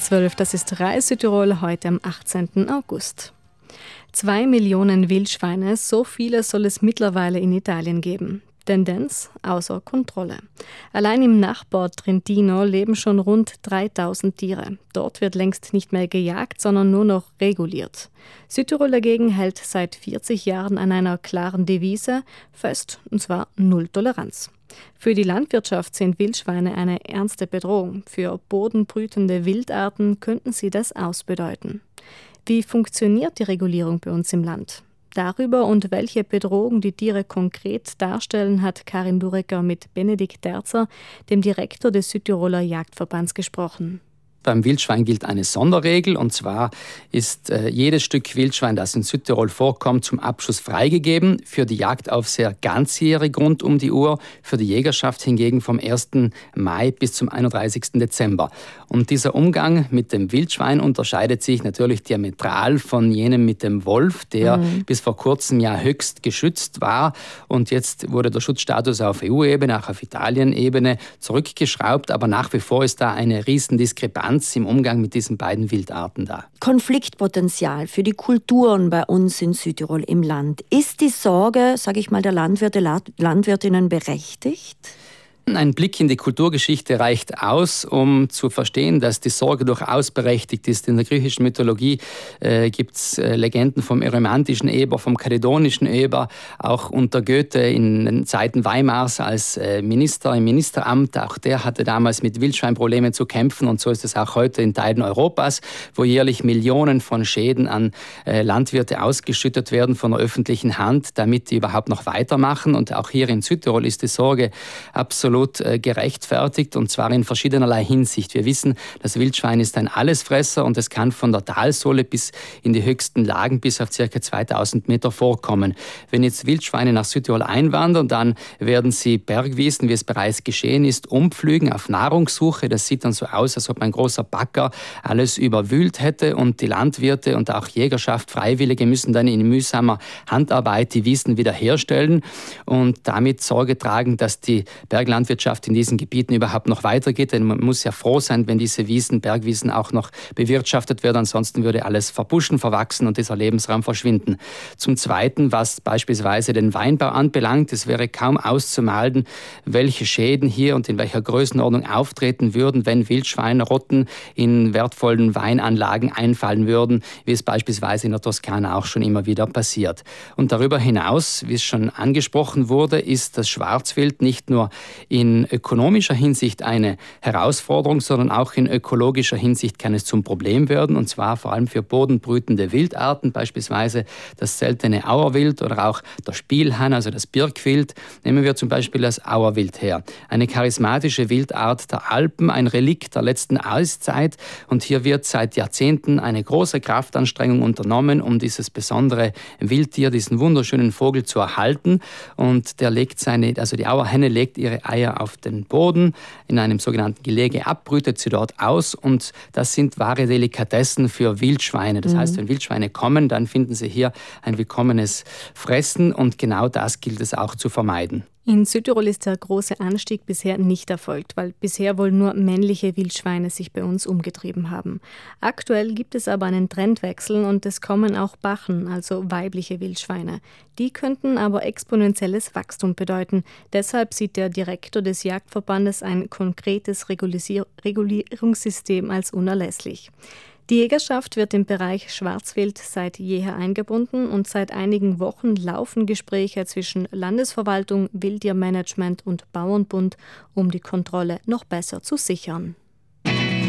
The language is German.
12, das ist Reis Südtirol heute am 18. August. 2 Millionen Wildschweine, so viele soll es mittlerweile in Italien geben. Tendenz außer Kontrolle. Allein im Nachbarort Trentino leben schon rund 3000 Tiere. Dort wird längst nicht mehr gejagt, sondern nur noch reguliert. Südtirol dagegen hält seit 40 Jahren an einer klaren Devise fest, und zwar Null Toleranz. Für die Landwirtschaft sind Wildschweine eine ernste Bedrohung. Für bodenbrütende Wildarten könnten sie das ausbedeuten. Wie funktioniert die Regulierung bei uns im Land? Darüber und welche Bedrohung die Tiere konkret darstellen, hat Karin Durecker mit Benedikt Terzer, dem Direktor des Südtiroler Jagdverbands, gesprochen. Beim Wildschwein gilt eine Sonderregel, und zwar ist jedes Stück Wildschwein, das in Südtirol vorkommt, zum Abschuss freigegeben. Für die Jagdaufseher ganzjährig rund um die Uhr, für die Jägerschaft hingegen vom 1. Mai bis zum 31. Dezember. Und dieser Umgang mit dem Wildschwein unterscheidet sich natürlich diametral von jenem mit dem Wolf, der bis vor kurzem ja höchst geschützt war. Und jetzt wurde der Schutzstatus auf EU-Ebene, auch auf Italien-Ebene zurückgeschraubt. Aber nach wie vor ist da eine Riesendiskrepanz im Umgang mit diesen beiden Wildarten da. Konfliktpotenzial für die Kulturen bei uns in Südtirol im Land. Ist die Sorge, sage ich mal, der Landwirte, Landwirtinnen berechtigt? Ein Blick in die Kulturgeschichte reicht aus, um zu verstehen, dass die Sorge durchaus berechtigt ist. In der griechischen Mythologie gibt es Legenden vom erymantischen Eber, vom kaledonischen Eber, auch unter Goethe in den Zeiten Weimars als Minister im Ministeramt. Auch der hatte damals mit Wildschweinproblemen zu kämpfen, und so ist es auch heute in Teilen Europas, wo jährlich Millionen von Schäden an Landwirte ausgeschüttet werden von der öffentlichen Hand, damit die überhaupt noch weitermachen. Und auch hier in Südtirol ist die Sorge absolut gerechtfertigt, und zwar in verschiedenerlei Hinsicht. Wir wissen, das Wildschwein ist ein Allesfresser und es kann von der Talsohle bis in die höchsten Lagen bis auf ca. 2000 Meter vorkommen. Wenn jetzt Wildschweine nach Südtirol einwandern, dann werden sie Bergwiesen, wie es bereits geschehen ist, umpflügen auf Nahrungssuche. Das sieht dann so aus, als ob ein großer Bagger alles überwühlt hätte, und die Landwirte und auch Jägerschaft, Freiwillige müssen dann in mühsamer Handarbeit die Wiesen wiederherstellen und damit Sorge tragen, dass die Berglandwirtschaft in diesen Gebieten überhaupt noch weitergeht, denn man muss ja froh sein, wenn diese Wiesen, Bergwiesen auch noch bewirtschaftet werden, ansonsten würde alles verbuschen, verwachsen und dieser Lebensraum verschwinden. Zum Zweiten, was beispielsweise den Weinbau anbelangt, es wäre kaum auszumalen, welche Schäden hier und in welcher Größenordnung auftreten würden, wenn Wildschweinrotten in wertvollen Weinanlagen einfallen würden, wie es beispielsweise in der Toskana auch schon immer wieder passiert. Und darüber hinaus, wie es schon angesprochen wurde, ist das Schwarzwild nicht nur in ökonomischer Hinsicht eine Herausforderung, sondern auch in ökologischer Hinsicht kann es zum Problem werden, und zwar vor allem für bodenbrütende Wildarten, beispielsweise das seltene Auerwild oder auch der Spielhahn, also das Birkwild. Nehmen wir zum Beispiel das Auerwild her. Eine charismatische Wildart der Alpen, ein Relikt der letzten Eiszeit, und hier wird seit Jahrzehnten eine große Kraftanstrengung unternommen, um dieses besondere Wildtier, diesen wunderschönen Vogel zu erhalten, und die Auerhenne legt ihre Eier auf den Boden in einem sogenannten Gelege ab, brütet sie dort aus, und das sind wahre Delikatessen für Wildschweine. Das heißt, wenn Wildschweine kommen, dann finden sie hier ein willkommenes Fressen, und genau das gilt es auch zu vermeiden. In Südtirol ist der große Anstieg bisher nicht erfolgt, weil bisher wohl nur männliche Wildschweine sich bei uns umgetrieben haben. Aktuell gibt es aber einen Trendwechsel und es kommen auch Bachen, also weibliche Wildschweine. Die könnten aber exponentielles Wachstum bedeuten. Deshalb sieht der Direktor des Jagdverbandes ein konkretes Regulierungssystem als unerlässlich. Die Jägerschaft wird im Bereich Schwarzwild seit jeher eingebunden, und seit einigen Wochen laufen Gespräche zwischen Landesverwaltung, Wildtiermanagement und Bauernbund, um die Kontrolle noch besser zu sichern.